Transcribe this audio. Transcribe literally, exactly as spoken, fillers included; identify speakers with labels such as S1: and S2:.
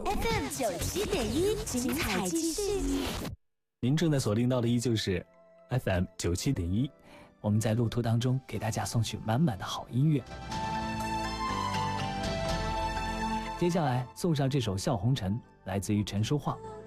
S1: F M 九七点一，精彩继续。
S2: 您正在锁定到的依旧是 F M 九七点一，我们在路途当中给大家送去满满的好音乐。接下来送上这首《笑红尘》，来自于陈淑桦。